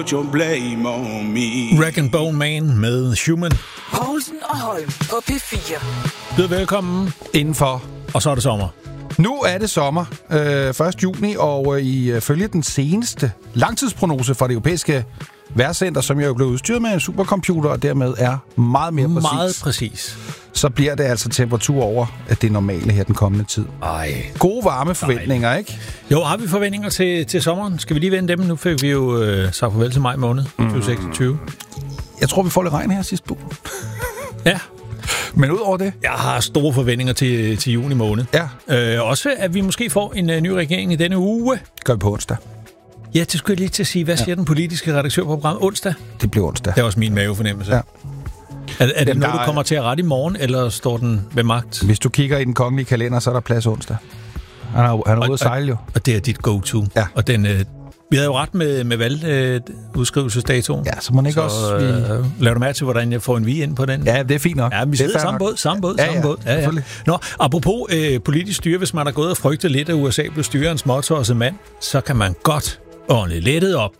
Rag and Bone Man med Human. Poulsen og Holm på P4. Byd velkommen Indenfor. Og så er det sommer. Nu er det sommer, 1. juni, og ifølge den seneste langtidsprognose fra det europæiske vejrcenter, som jo er blevet udstyret med en supercomputer, og dermed er meget mere præcis. Meget præcis. Så bliver det altså temperatur over det normale her den kommende tid. Ej. Gode varme forventninger, ikke? Jo, har vi forventninger til sommeren? Skal vi lige vende dem? Nu fik vi jo sagt farvel til maj måned 2026. Jeg tror, vi får lidt regn her sidste uge. Ja. Men udover det? Jeg har store forventninger til juni måned. Ja. Også, at vi måske får en ny regering i denne uge. Gør vi på onsdag. Ja, det skulle jeg lige til at sige. Hvad siger den politiske redaktør på programmet? Onsdag? Det bliver onsdag. Det er også min mavefornemmelse. Ja. Er det noget, du kommer til at rette i morgen, eller står den ved magt? Hvis du kigger i den kongelige kalender, så er der plads onsdag. Han er ude at sejle jo. Og det er dit go-to. Ja. Og den, vi havde jo ret med valgudskrivelsesdatoen. Ja, så må ikke også... Laver du mærke til, hvordan jeg får en vi ind på den? Ja, det er fint nok. Ja, vi sidder samme båd. Ja. Nå, apropos politisk styre, hvis man har gået og frygtet lidt, at USA blev styret en småtosset mand, så kan man godt ånde lettet op.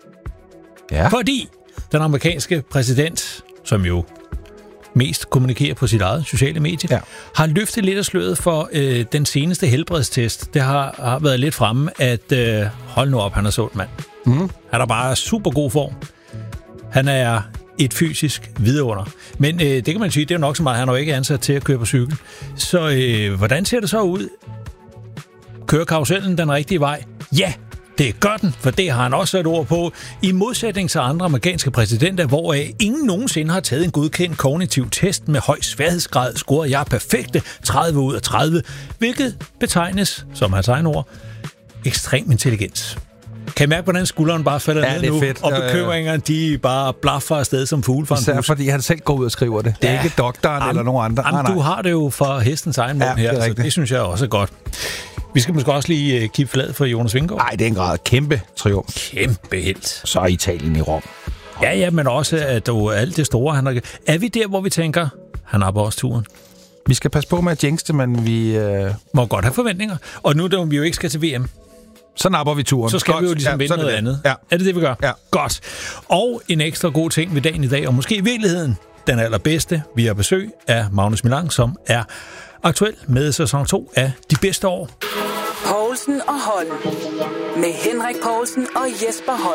Ja. Fordi den amerikanske præsident, som jo mest kommunikerer på sit eget sociale medie, har løftet lidt af sløret for den seneste helbredstest. Det har været lidt fremme, at hold nu op, han er sund mand. Han er bare super god form. Han er et fysisk vidunder. Men det kan man sige, det er jo nok så meget, han er jo ikke ansat til at køre på cykel. Så hvordan ser det så ud? Kører karusellen den rigtige vej? Ja! Det gør den, for det har han også sat ord på. I modsætning til andre amerikanske præsidenter, hvoraf ingen nogensinde har taget en godkendt kognitiv test med høj sværhedsgrad, scorer jeg perfekte 30 ud af 30, hvilket betegnes, som hans egen ord, ekstrem intelligens. Kan I mærke, hvordan skulderen bare falder ned nu? Fedt. Og bekymringerne, de bare blaffer afsted som fugle fra en bus. Især fordi han selv går ud og skriver det. Det er ikke doktoren eller nogen andre. Jamen, du har det jo fra hestens egen mund her, så det synes jeg også er godt. Vi skal måske også lige kippe flad for Jonas Vingegaard. Nej, det er en grad kæmpe triumf. Kæmpe helt. Så er Italien i Rom. Ja, men også at alt det store, han har... Er vi der, hvor vi tænker, han har på os turen? Vi skal passe på med at jinxe det, men vi... Må godt have forventninger. Og nu, da vi jo ikke skal til VM, så napper vi turen. Så skal vi jo ligesom vinde noget andet. Ja. Er det vi gør? Ja. Godt. Og en ekstra god ting ved dagen i dag, og måske i virkeligheden den allerbedste. Vi har besøg af Magnus Milang, som er aktuel med sæson 2 af De Bedste År. Poulsen og Holm. Med Henrik Poulsen og Jesper Holm.